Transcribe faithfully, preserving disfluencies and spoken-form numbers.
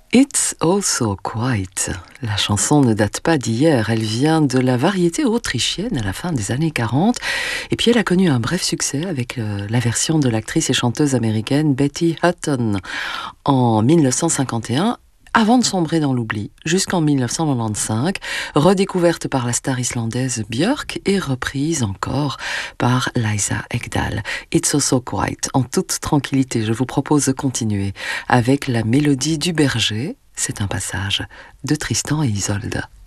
It's Also Quiet. La chanson ne date pas d'hier, elle vient de la variété autrichienne à la fin des années quarante. Et puis elle a connu un bref succès avec euh, la version de l'actrice et chanteuse américaine Betty Hutton en mille neuf cent cinquante et un, avant de sombrer dans l'oubli, jusqu'en mille neuf cent quatre-vingt-quinze, redécouverte par la star islandaise Björk et reprise encore par Liza Ekdahl. It's Also Quiet. En toute tranquillité, je vous propose de continuer avec la mélodie du berger. C'est un passage de Tristan et Isolde.